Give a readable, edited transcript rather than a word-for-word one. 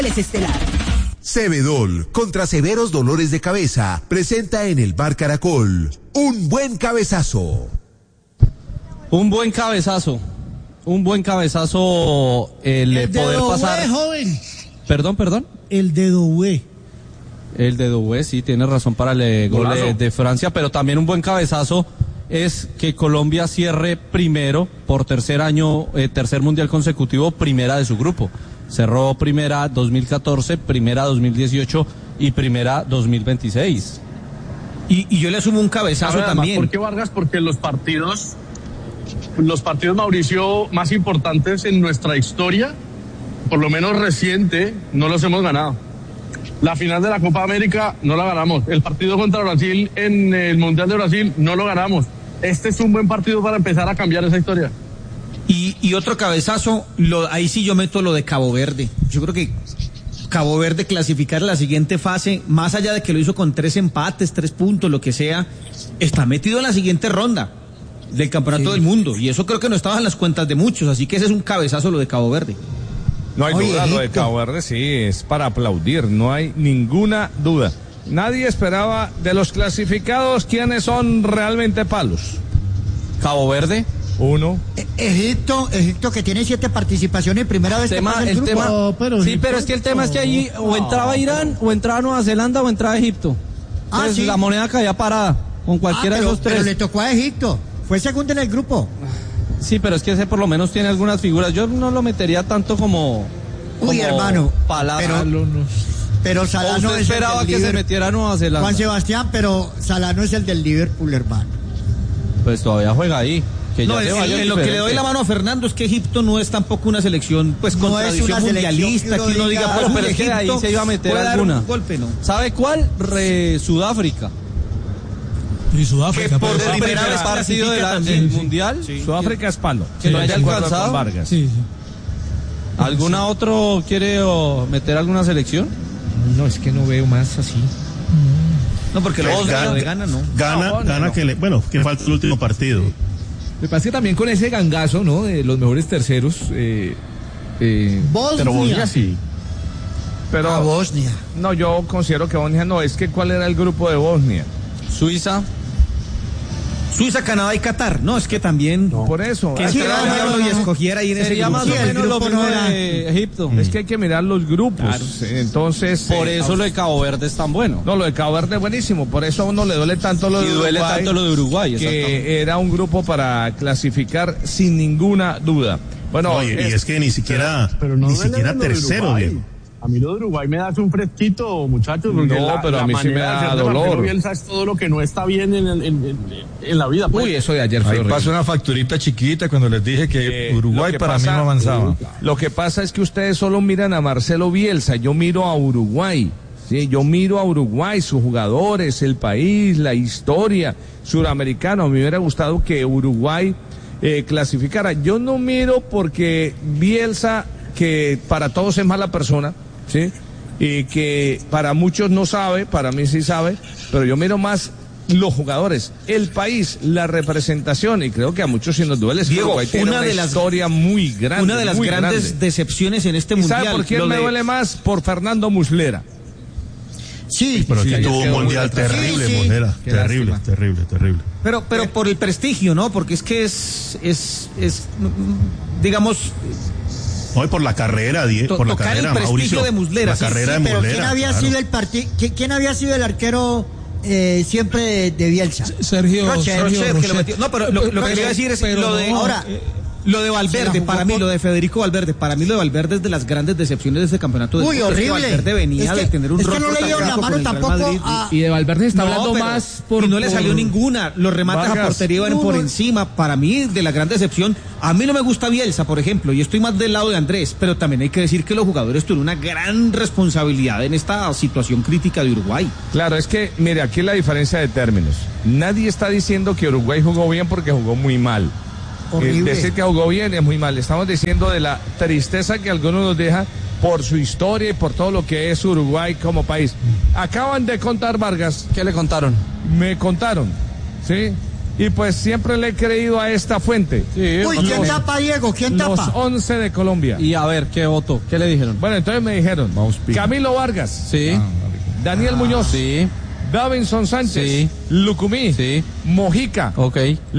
Estelar. Cebedol, contra severos dolores de cabeza, presenta en el Bar Caracol un buen cabezazo. Un buen cabezazo el poder pasar. Joven. Perdón. El dedo V. El dedo V, sí, tiene razón para el gol de Francia, pero también un buen cabezazo es que Colombia cierre primero por tercer mundial consecutivo, primera de su grupo. Cerró primera 2014, primera 2018 y primera 2026. Y yo le asumo un cabezazo también. ¿Por qué, Vargas? Porque los partidos, Mauricio, más importantes en nuestra historia, por lo menos reciente, no los hemos ganado. La final de la Copa América no la ganamos. El partido contra Brasil en el Mundial de Brasil no lo ganamos. Este es un buen partido para empezar a cambiar esa historia. Y otro cabezazo, ahí sí yo meto lo de Cabo Verde. Yo creo que Cabo Verde clasificar a la siguiente fase, más allá de que lo hizo con 3 empates, 3 puntos, lo que sea, está metido en la siguiente ronda del Campeonato del Mundo. Y eso creo que no estaba en las cuentas de muchos, así que ese es un cabezazo lo de Cabo Verde. No hay duda, lo de Cabo Verde sí, es para aplaudir, no hay ninguna duda. Nadie esperaba de los clasificados quiénes son realmente palos. Cabo Verde. 1. Egipto que tiene 7 participaciones, primera vez que pasa el grupo. Pero es que el tema es que allí o entraba Irán, o entraba Nueva Zelanda, o entraba Egipto. Entonces, sí. La moneda caía parada con cualquiera de esos 3. Pero le tocó a Egipto, fue segundo en el grupo. Sí, pero es que ese por lo menos tiene algunas figuras. Yo no lo metería tanto como hermano, palabra. Pero Salah no es esperaba que se metiera Nueva Zelanda. Juan Sebastián, pero Salah no es el del Liverpool, hermano. Pues todavía juega ahí. En lo que le doy la mano a Fernando es que Egipto no es tampoco una selección pues con tradición mundialista, que uno diga, pero es que ahí se iba a meter alguna. Golpe, ¿no? ¿Sabe cuál? Sudáfrica. Y Sudáfrica. Que por primera vez partido del mundial. Sí. Sudáfrica es palo. Que no haya alcanzado. Vargas. Sí. ¿Alguna otro quiere meter alguna selección? No, es que no veo más así. No, porque los gana, ¿no? Gana que falta el último partido. Me parece que también con ese gangazo, ¿no? De los mejores terceros. Bosnia. Pero Bosnia sí. Pero Bosnia. No, yo considero que Bosnia no. Es que ¿cuál era el grupo de Bosnia? Suiza, Canadá y Qatar. No, es que también. No. Por eso. Que entrara y escogiera ahí en ese grupo. Más o menos lo mismo de Egipto. Es que hay que mirar los grupos. Claro. Entonces. Por eso lo de Cabo Verde es tan bueno. No, lo de Cabo Verde es buenísimo. Por eso a uno le duele tanto lo de Uruguay. Y duele tanto lo de Uruguay. Que era un grupo para clasificar sin ninguna duda. Bueno. Y es que ni siquiera tercero, Diego. A mí lo de Uruguay me da un fresquito, muchachos. Porque pero a mí sí me da dolor. Bielsa es todo lo que no está bien en la vida. Pues. Uy, eso de ayer fue horrible. Pasó una facturita chiquita cuando les dije que Uruguay para mí no avanzaba. Lo que pasa es que ustedes solo miran a Marcelo Bielsa, yo miro a Uruguay. Sí, yo miro a Uruguay, sus jugadores, el país, la historia suramericana. A mí me hubiera gustado que Uruguay clasificara. Yo no miro porque Bielsa, que para todos es mala persona, ¿sí? Y que para muchos no sabe, para mí sí sabe, pero yo miro más los jugadores, el país, la representación, y creo que a muchos sí nos duele. Diego, Uruguay tiene una historia muy grande. Una de las grandes decepciones en este mundial. ¿Sabe por quién me duele más? Por Fernando Muslera. Sí, pero que tuvo un mundial terrible, Muslera. Terrible. Pero por el prestigio, ¿no? Porque es que es digamos. Hoy por la carrera, por la carrera, Mauricio, de Muslera, la carrera de Muslera. Pero ¿quién había sido el arquero siempre de Bielsa? Sergio que lo metió. No, pero lo que quería decir es lo de ahora. Lo de Valverde, para mí, lo de Federico Valverde, para mí lo de Valverde es de las grandes decepciones de este campeonato. Uy, horrible. Valverde venía de tener un rol no le dieron la mano tampoco y de Valverde está hablando más y no le salió ninguna. Los remates a portería van por encima. Para mí, de la gran decepción, a mí no me gusta Bielsa, por ejemplo, y estoy más del lado de Andrés, pero también hay que decir que los jugadores tuvieron una gran responsabilidad en esta situación crítica de Uruguay. Claro, es que, mire, aquí la diferencia de términos. Nadie está diciendo que Uruguay jugó bien porque jugó muy mal. Decir que jugó bien es muy mal. Estamos diciendo de la tristeza que algunos nos deja por su historia y por todo lo que es Uruguay como país. Acaban de contar, Vargas. ¿Qué le contaron? Me contaron, ¿sí? Y pues siempre le he creído a esta fuente. Sí, Uy, ¿quién tapa, Diego? ¿Quién Los tapa? 11 de Colombia. Y a ver, ¿qué votó? ¿Qué le dijeron? Bueno, entonces me dijeron Camilo Vargas, Sí, Daniel Muñoz, sí, Davinson Sánchez, Sí. Lucumí, sí, Mojica, ok.